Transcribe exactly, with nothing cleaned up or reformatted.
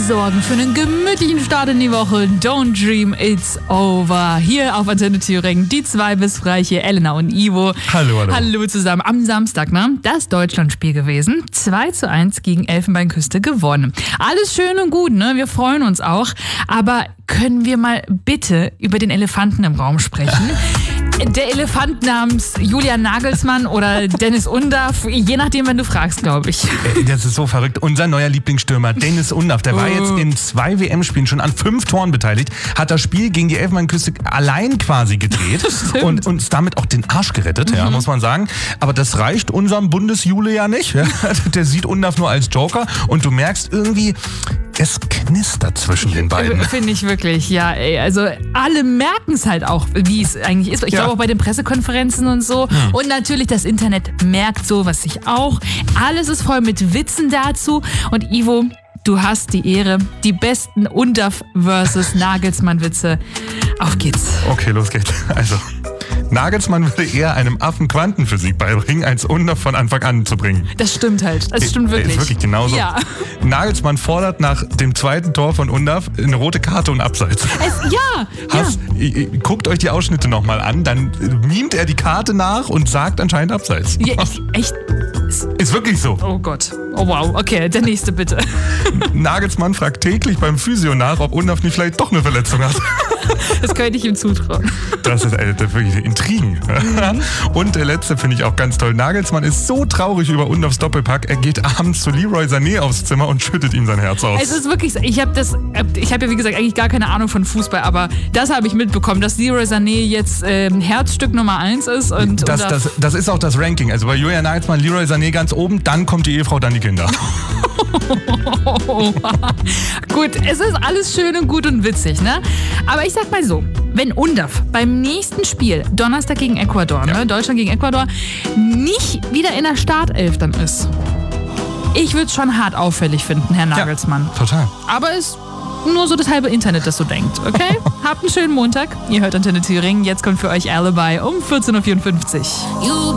sorgen für einen gemütlichen Start in die Woche. Don't dream, it's over. Hier auf Antenne Thüringen, die zwei bis frei hier, Elena und Ivo. Hallo, hallo. Hallo zusammen. Am Samstag, ne? Das Deutschlandspiel gewesen. zwei zu eins gegen Elfenbeinküste gewonnen. Alles schön und gut, ne? Wir freuen uns auch. Aber können wir mal bitte über den Elefanten im Raum sprechen? Der Elefant namens Julian Nagelsmann oder Dennis Undaff, je nachdem, wenn du fragst, glaube ich. Das ist so verrückt. Unser neuer Lieblingsstürmer, Dennis Undaff, der war jetzt in zwei W M-Spielen schon an fünf Toren beteiligt, hat das Spiel gegen die Elfenbeinküste allein quasi gedreht und uns damit auch den Arsch gerettet, mhm. ja, muss man sagen. Aber das reicht unserem Bundesjule ja nicht. Ja. Der sieht Undaff nur als Joker und du merkst irgendwie, es knistert zwischen den beiden. Finde ich wirklich, ja. Ey. Also alle merken es halt auch, wie es eigentlich ist. Ich ja. glaube auch bei den Pressekonferenzen und so. Hm. Und natürlich das Internet merkt sowas sich auch. Alles ist voll mit Witzen dazu. Und Ivo, du hast die Ehre, die besten Undaff versus Nagelsmann-Witze. Auf geht's. Okay, los geht's. Also, Nagelsmann würde eher einem Affen Quantenphysik beibringen, als Undaff von Anfang an zu bringen. Das stimmt halt. Das stimmt wirklich. Ist wirklich genauso. Ja. Nagelsmann fordert nach dem zweiten Tor von Undaff eine rote Karte und Abseits. Es, ja, Hast, ja. Guckt euch die Ausschnitte nochmal an, dann mimt er die Karte nach und sagt anscheinend Abseits. Ja, ich, echt? Ist wirklich so. Oh Gott. Oh wow. Okay, der nächste bitte. Nagelsmann fragt täglich beim Physio nach, ob Undaff nicht vielleicht doch eine Verletzung hat. Das könnte ich ihm zutrauen. Das ist ey, das wirklich Intrigen. Mhm. Und der letzte finde ich auch ganz toll. Nagelsmann ist so traurig über Undaffs Doppelpack, er geht abends zu Leroy Sané aufs Zimmer und schüttet ihm sein Herz aus. Es ist wirklich, ich habe das, ich habe ja wie gesagt eigentlich gar keine Ahnung von Fußball, aber das habe ich mitbekommen, dass Leroy Sané jetzt ähm, Herzstück Nummer eins ist. Und das, das, das ist auch das Ranking. Also bei Julian Nagelsmann, Leroy Sané ganz oben, dann kommt die Ehefrau, dann die Kinder. Gut, es ist alles schön und gut und witzig, ne? Aber ich sag mal so, wenn Undaff beim nächsten Spiel, Donnerstag gegen Ecuador, ja. ne, Deutschland gegen Ecuador, nicht wieder in der Startelf dann ist, ich würde es schon hart auffällig finden, Herr Nagelsmann. Ja, total. Aber es ist nur so das halbe Internet, das so denkt, okay? Habt einen schönen Montag. Ihr hört Antenne Thüringen. Jetzt kommt für euch Alibi um vierzehn Uhr vierundfünfzig.